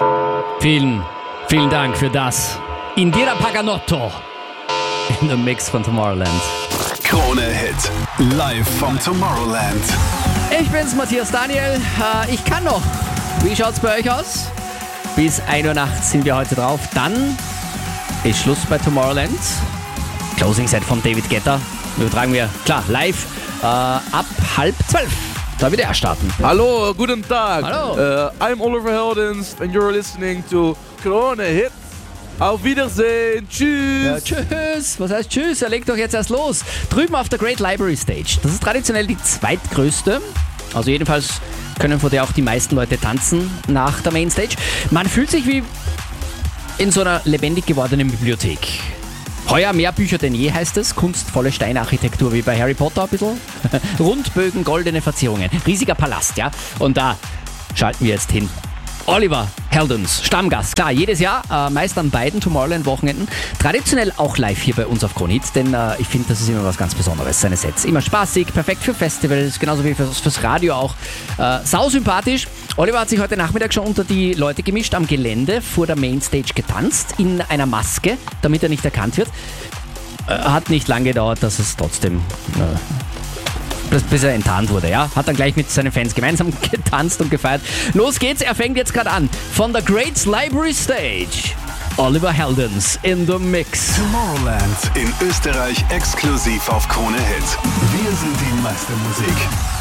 Vielen Dank für das. Indira Paganotto in the Mix von Tomorrowland. Krone Hit, live vom Tomorrowland. Ich bin's, Matthias Daniel. Ich kann noch. Wie schaut's bei euch aus? Bis 1 Uhr nachts sind wir heute drauf. Dann ist Schluss bei Tomorrowland. Closing Set von David Guetta. Übertragen wir, klar, live ab 11:30. Da wird er starten. Hallo, guten Tag. Hallo. I'm Oliver Heldens and you're listening to Krone Hit. Auf Wiedersehen. Tschüss. Ja, tschüss. Was heißt tschüss? Er legt doch jetzt erst los. Drüben auf der Great Library Stage. Das ist traditionell die zweitgrößte. Also jedenfalls können vor der auch die meisten Leute tanzen nach der Mainstage. Man fühlt sich wie in so einer lebendig gewordenen Bibliothek. Heuer mehr Bücher denn je, heißt es. Kunstvolle Steinarchitektur wie bei Harry Potter ein bisschen. Rundbögen, goldene Verzierungen. Riesiger Palast, ja. Und da schalten wir jetzt hin. Oliver Heldens, Stammgast, klar, jedes Jahr, meist an beiden Tomorrowland-Wochenenden. Traditionell auch live hier bei uns auf Krone Hit, denn ich finde, das ist immer was ganz Besonderes, seine Sets. Immer spaßig, perfekt für Festivals, genauso wie fürs Radio auch. Sausympathisch. Oliver hat sich heute Nachmittag schon unter die Leute gemischt, am Gelände vor der Mainstage getanzt, in einer Maske, damit er nicht erkannt wird. Hat nicht lange gedauert, dass es trotzdem... bis er enttarnt wurde, ja. Hat dann gleich mit seinen Fans gemeinsam getanzt und gefeiert. Los geht's, er fängt jetzt gerade an. Von der Great Library Stage. Oliver Heldens in the Mix. Tomorrowland in Österreich exklusiv auf Krone Hit. Wir sind die Meistermusik.